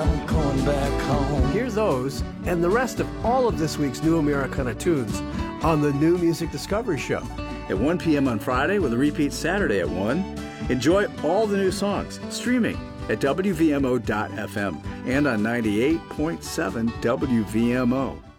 I'm going back home. Hear those and the rest of all of this week's New Americana tunes on the New Music Discovery Show. At 1 p.m. on Friday with a repeat Saturday at 1. Enjoy all the new songs streaming at WVMO.FM and on 98.7 WVMO.